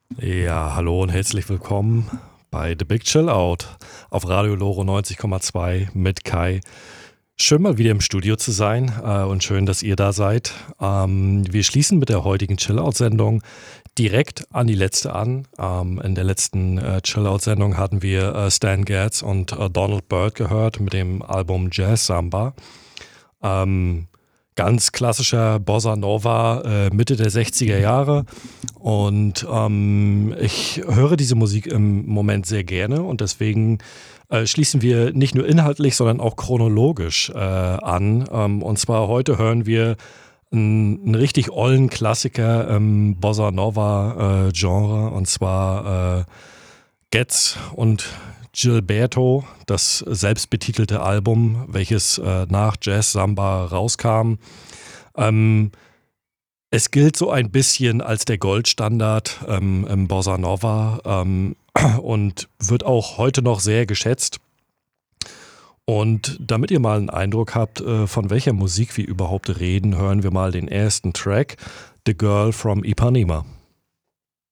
Ja, hallo und herzlich willkommen bei The Big Chill Out auf Radio Loro 90,2 mit Kai. Schön mal wieder im Studio zu sein und schön, dass ihr da seid. Wir schließen mit der heutigen Chill-Out-Sendung direkt an die letzte an. In der letzten Chill-Out-Sendung hatten wir Stan Getz und Donald Byrd gehört mit dem Album Jazz Samba. Ganz klassischer Bossa Nova, Mitte der 60er Jahre. Und ich höre diese Musik im Moment sehr gerne und deswegen schließen wir nicht nur inhaltlich, sondern auch chronologisch an. Und zwar heute hören wir einen richtig ollen Klassiker im Bossa Nova Genre, und zwar Getz und Gilberto, das selbstbetitelte Album, welches nach Jazz Samba rauskam. Es gilt so ein bisschen als der Goldstandard im Bossa Nova und wird auch heute noch sehr geschätzt. Und damit ihr mal einen Eindruck habt, von welcher Musik wir überhaupt reden, hören wir mal den ersten Track, The Girl from Ipanema.